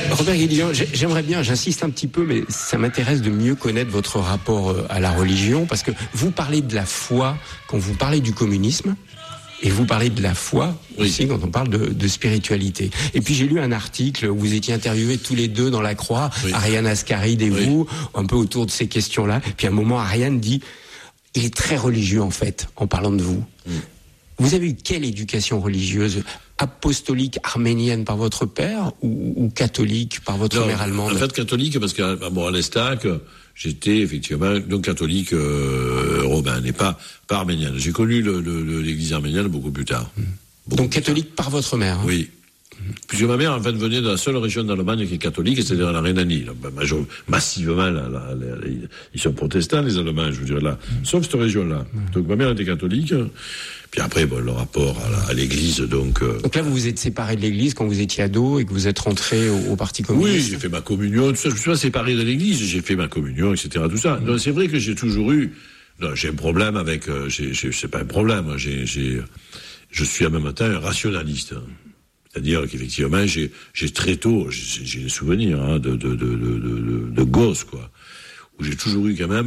Robert Guédiguian, j'aimerais bien, j'insiste un petit peu, mais ça m'intéresse de mieux connaître votre rapport à la religion, parce que vous parlez de la foi quand vous parlez du communisme, et vous parlez de la foi aussi quand on parle de spiritualité. Et puis j'ai lu un article où vous étiez interviewés tous les deux dans La Croix, Ariane Ascaride et vous, un peu autour de ces questions-là. Puis à un moment, Ariane dit, il est très religieux en fait, en parlant de vous. Vous avez eu quelle éducation religieuse ? Apostolique arménienne par votre père ou catholique par votre mère allemande ? En fait, catholique, parce qu'à l'Estac, j'étais effectivement donc catholique romain, et pas arménienne. J'ai connu l'église arménienne beaucoup plus tard. Donc catholique par votre mère ? Oui. Puisque ma mère, en fait, venait de la seule région d'Allemagne qui est catholique, c'est-à-dire la Rhénanie. Massivement, ils sont protestants, les Allemands, je vous dirais là. Sauf cette région-là. Donc ma mère était catholique. Puis après, le rapport à l'église, donc... Donc là, vous vous êtes séparé de l'église quand vous étiez ado et que vous êtes rentré au Parti communiste ? Oui, j'ai fait ma communion, tout ça. Je me suis pas séparé de l'église, j'ai fait ma communion, etc., tout ça. Donc c'est vrai que j'ai toujours eu... Non, j'ai un problème avec... c'est pas un problème, je suis en même temps un rationaliste. C'est-à-dire qu'effectivement, j'ai très tôt, j'ai des souvenirs de gosse, quoi, où j'ai toujours eu quand même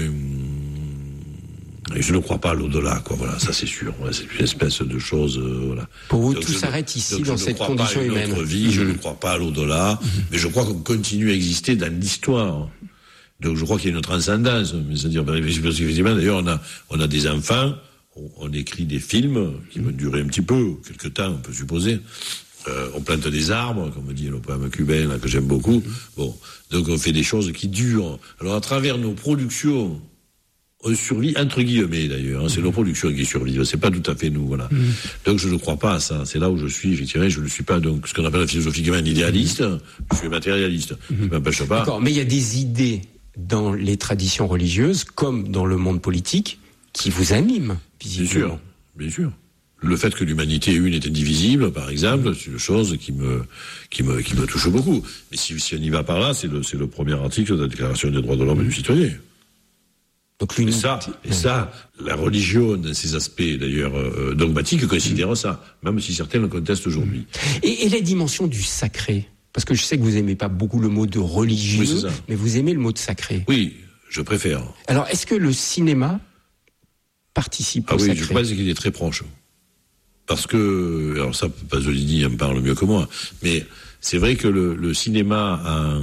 et je ne crois pas à l'au-delà, quoi. Voilà, ça c'est sûr. Ouais, c'est une espèce de chose, voilà. Pour vous, donc tout s'arrête ici dans cette condition humaine. Notre vie, je ne crois pas à l'au-delà, mais je crois qu'on continue à exister dans l'histoire. Donc je crois qu'il y a une transcendance. C'est-à-dire, effectivement, d'ailleurs, on a des enfants. On écrit des films qui vont durer un petit peu, quelque temps, on peut supposer. On plante des arbres, comme dit le poème cubain, là, que j'aime beaucoup. Bon, donc on fait des choses qui durent. Alors à travers nos productions, on survit, entre guillemets d'ailleurs, c'est nos productions qui survivent, c'est pas tout à fait nous, voilà. Donc je ne crois pas à ça, c'est là où je suis, effectivement, je ne suis pas donc ce qu'on appelle philosophiquement un idéaliste, je suis un matérialiste, je m'empêche pas. D'accord, mais il y a des idées dans les traditions religieuses, comme dans le monde politique, qui vous animent, visiblement. Bien sûr. Le fait que l'humanité une est indivisible, par exemple, c'est une chose qui me touche beaucoup. Mais si on y va par là, c'est le premier article de la Déclaration des droits de l'homme et du citoyen. Donc et ça, la religion, dans ses aspects d'ailleurs dogmatiques, considère ça, même si certains le contestent aujourd'hui. Et la dimension du sacré, parce que je sais que vous n'aimez pas beaucoup le mot de religieux, mais vous aimez le mot de sacré. Oui, je préfère. Alors, est-ce que le cinéma participe au sacré ? Je pense qu'il est très proche. Parce que, alors ça, Pasolini en parle mieux que moi, mais c'est vrai que le cinéma a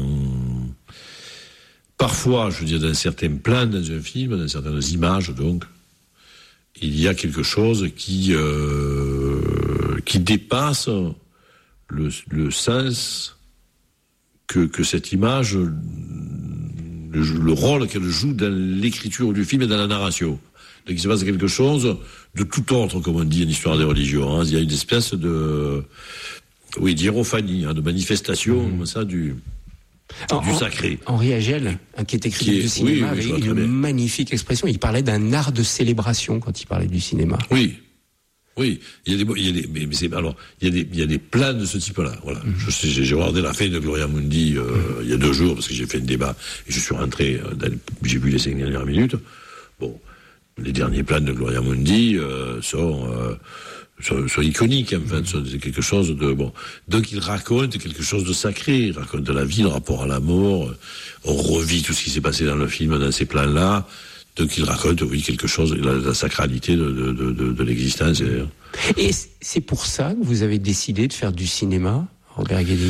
parfois, je veux dire, dans certains plans dans un film, dans certaines images, donc, il y a quelque chose qui dépasse le sens que cette image, le rôle qu'elle joue dans l'écriture du film et dans la narration. Donc il se passe quelque chose de tout autre, comme on dit en histoire des religions. Il y a une espèce d'hiérophanie, de manifestation, comme ça, du sacré. Henri Agel, qui était critique du cinéma, avait une magnifique expression. Il parlait d'un art de célébration quand il parlait du cinéma. Oui, il y a des plans de ce type-là. Voilà. J'ai regardé la fin de Gloria Mundi il y a 2 jours parce que j'ai fait un débat et je suis rentré. J'ai vu les 5 dernières minutes. Bon, les derniers plans de Gloria Mundi sont iconiques. En fait, c'est quelque chose de bon. Donc il raconte quelque chose de sacré. Il raconte de la vie, le rapport à la mort. On revit tout ce qui s'est passé dans le film dans ces plans-là. Donc il raconte, quelque chose, la sacralité de l'existence. Et c'est pour ça que vous avez décidé de faire du cinéma, Robert Guédiguian ?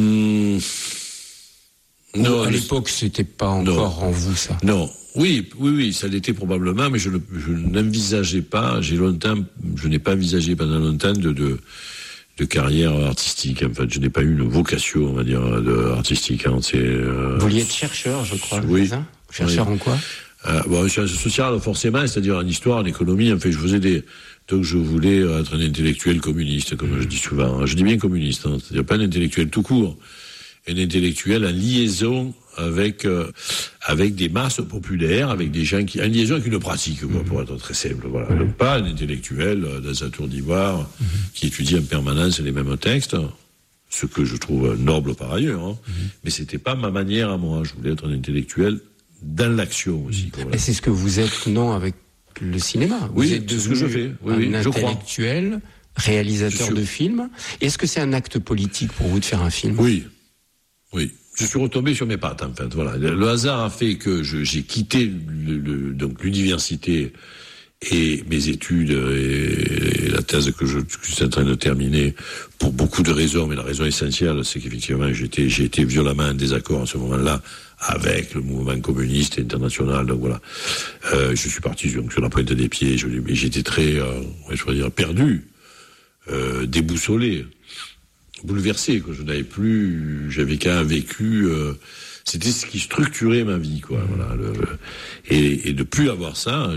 Non, à l'époque, c'était pas encore en vous, ça. Non. Oui, ça l'était probablement, mais je n'envisageais pas, je n'ai pas envisagé pendant longtemps de carrière artistique. En fait, je n'ai pas eu une vocation, on va dire, artistique. Vous vouliez être chercheur, je crois. Oui. C'est ça ? Chercheur en quoi ? Sciences sociales, forcément, c'est-à-dire en histoire, en économie, en fait, donc je voulais être un intellectuel communiste, comme je dis souvent. Je dis bien communiste, c'est-à-dire pas un intellectuel tout court, un intellectuel en liaison avec des masses populaires, avec des gens en liaison avec une pratique, pour être très simple, voilà. Donc pas un intellectuel dans sa tour d'ivoire qui étudie en permanence les mêmes textes, ce que je trouve noble par ailleurs, mais c'était pas ma manière à moi. Je voulais être un intellectuel dans l'action aussi. Et c'est ce que vous êtes, non, avec le cinéma. Vous êtes c'est ce que je fais. Un intellectuel, réalisateur de films. Est-ce que c'est un acte politique pour vous de faire un film ? Oui. Oui. Je suis retombé sur mes pattes, en fait. Voilà. Le hasard a fait que j'ai quitté donc l'université et mes études et la thèse que je suis en train de terminer pour beaucoup de raisons, mais la raison essentielle, c'est qu'effectivement, j'ai été violemment en désaccord à ce moment-là avec le mouvement communiste international. Donc voilà, je suis parti sur la pointe des pieds. J'étais très, je veux dire, perdu, déboussolé, bouleversé. Quoi. Je n'avais plus, j'avais qu'un vécu. C'était ce qui structurait ma vie, quoi. Voilà. Et de plus avoir ça,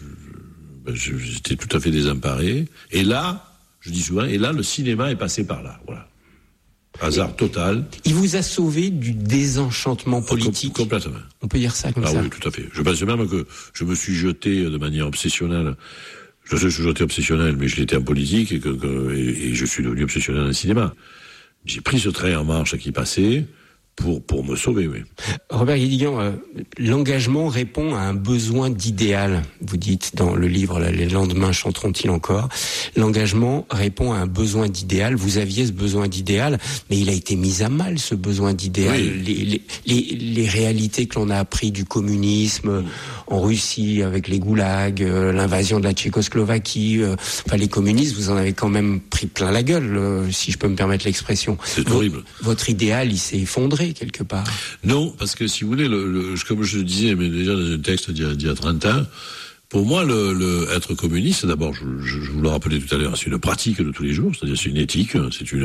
j'étais tout à fait désemparé. Et là, je dis souvent, le cinéma est passé par là. Voilà. Hasard total. Il vous a sauvé du désenchantement politique. Complètement. On peut dire ça comme ça. Ah oui, tout à fait. Je pense même que je me suis jeté de manière obsessionnelle. Je sais que je suis jeté obsessionnel, mais je l'étais en politique et je suis devenu obsessionnel dans le cinéma. J'ai pris ce train en marche qui passait pour me sauver, oui. Robert Guédiguian, l'engagement répond à un besoin d'idéal. Vous dites dans le livre, les lendemains chanteront-ils encore. L'engagement répond à un besoin d'idéal. Vous aviez ce besoin d'idéal, mais il a été mis à mal, ce besoin d'idéal. Oui. Les réalités que l'on a appris du communisme en Russie avec les goulags, l'invasion de la Tchécoslovaquie, les communistes, vous en avez quand même pris plein la gueule, si je peux me permettre l'expression. C'est horrible. Votre idéal, il s'est effondré quelque part. Non, parce que si vous voulez, comme je le disais, mais déjà dans un texte d'il y a 30 ans, pour moi, être communiste, d'abord, je vous le rappelais tout à l'heure, c'est une pratique de tous les jours, c'est-à-dire c'est une éthique,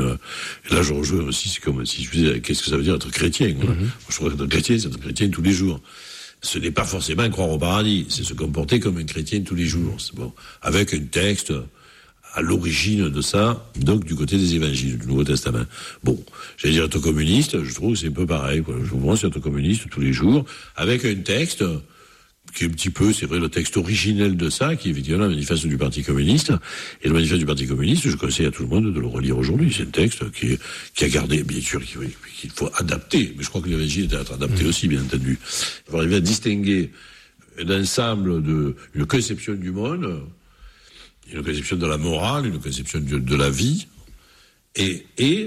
et là je rejoins aussi, c'est comme si je disais, qu'est-ce que ça veut dire être chrétien, voilà. Moi, je trouve qu'être chrétien, c'est être chrétien tous les jours. Ce n'est pas forcément croire au paradis, c'est se comporter comme un chrétien tous les jours, c'est bon, avec un texte à l'origine de ça, donc du côté des évangiles, du Nouveau Testament. Bon, j'allais dire être communiste, je trouve que c'est un peu pareil, quoi. Je pense être communiste tous les jours, avec un texte qui est un petit peu, c'est vrai, le texte originel de ça, qui est effectivement le manifeste du Parti communiste. Et le manifeste du Parti communiste, je conseille à tout le monde de le relire aujourd'hui. C'est un texte qui a gardé, bien sûr, qu'il faut adapter, mais je crois que l'évangile doit être adapté aussi, bien entendu. Il faut arriver à distinguer l'ensemble une conception du monde, une conception de la morale, une conception de la vie, et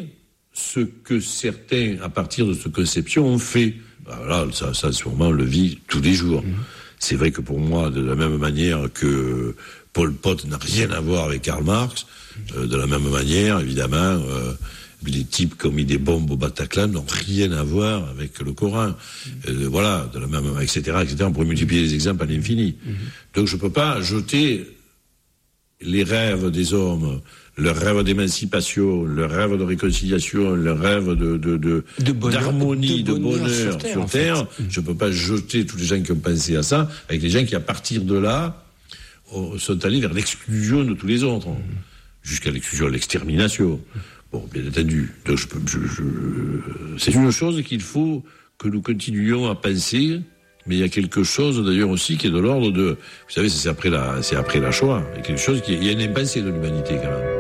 ce que certains, à partir de cette conception, ont fait. Voilà, ça sûrement, on le vit tous les jours. C'est vrai que pour moi, de la même manière que Pol Pot n'a rien à voir avec Karl Marx, de la même manière, évidemment, les types qui ont mis des bombes au Bataclan n'ont rien à voir avec le Coran. Voilà, de la même, etc., etc. On pourrait multiplier les exemples à l'infini. Donc je peux pas jeter les rêves des hommes, leur rêve d'émancipation, leur rêve de réconciliation, leur rêve d'harmonie, de bonheur sur Terre. Je peux pas jeter tous les gens qui ont pensé à ça avec les gens qui, à partir de là, sont allés vers l'exclusion de tous les autres, jusqu'à l'exclusion, l'extermination. Bon, bien entendu. Donc c'est une chose qu'il faut que nous continuions à penser. Mais il y a quelque chose d'ailleurs aussi qui est de l'ordre de, vous savez, c'est après la Shoah. Il y a quelque chose il y a une impensée de l'humanité quand même.